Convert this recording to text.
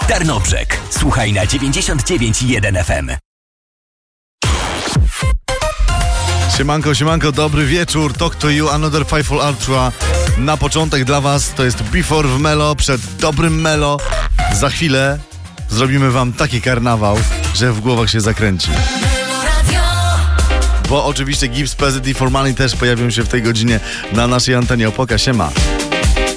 Tarnobrzeg. Słuchaj na 99,1 FM. Siemanko, dobry wieczór. Talk to you, Another Fightful Ultra. Na początek dla was to jest Before w Melo, przed dobrym Melo. Za chwilę zrobimy wam taki karnawał, że w głowach się zakręci. Bo oczywiście Gibbs, Peasy i Formali też pojawią się w tej godzinie na naszej antenie. Opoka, siema.